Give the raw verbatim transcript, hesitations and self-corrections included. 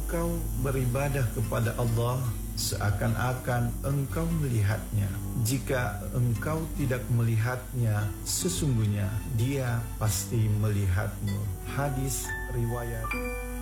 engkau beribadah kepada Allah seakan-akan engkau melihatnya. Jika engkau tidak melihatnya, sesungguhnya Dia pasti melihatmu. Hadis riwayat